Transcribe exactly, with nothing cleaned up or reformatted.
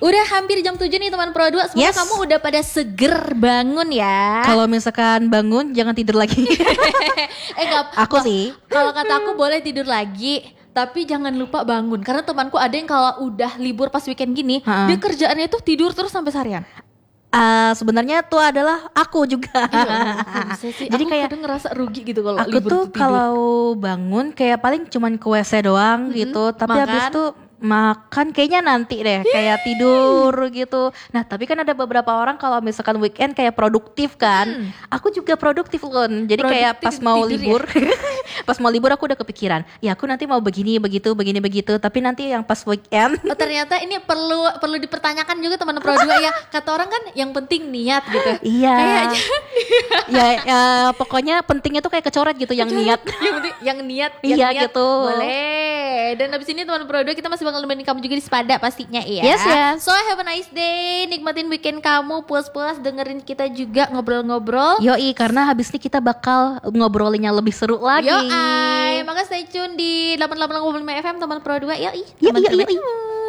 Udah hampir jam tujuh nih teman Pro dua. Semoga Yes. kamu udah pada seger bangun ya. Kalau misalkan bangun jangan tidur lagi. eh gak, Aku sih. Kalau kata aku boleh tidur lagi, tapi jangan lupa bangun. Karena temanku ada yang kalau udah libur pas weekend gini, Ha-ha. dia kerjaannya tuh tidur terus sampai seharian. Uh, sebenarnya itu adalah aku juga. Iya, kok bisa sih? Jadi Aku kayak kadang ngerasa rugi gitu kalau aku libur tuh tidur. kalau bangun kayak paling cuman ke W C doang Mm-mm. gitu, tapi Makan. habis itu makan kayaknya nanti deh kayak tidur gitu. Nah tapi kan ada beberapa orang kalau misalkan weekend kayak produktif kan. Hmm. Aku juga produktif loh. Jadi kayak Produktif pas mau tidur ya? libur, pas mau libur aku udah kepikiran. Ya aku nanti mau begini begitu begini begitu. Tapi nanti yang pas weekend. Oh ternyata ini perlu perlu dipertanyakan juga teman Pro dua ya. Kata orang kan yang penting niat gitu. Iya. Kayaknya ya, ya pokoknya pentingnya tuh kayak kecoret gitu yang niat. yang penting yang niat, yang Iya, niat gitu. boleh. Dan abis ini teman Pro dua kita masih bakal nemenin kamu juga di Sepada pastinya ya. Yes, yes. So have a nice day, nikmatin weekend kamu, puas-puas dengerin kita juga ngobrol-ngobrol. Yoi, karena habis ini kita bakal ngobrolinnya lebih seru lagi. Yo ay, maka stay tune di delapan puluh delapan koma lima F M teman Pro dua. Yoi. Yoi, teman yoi, trio. yoi.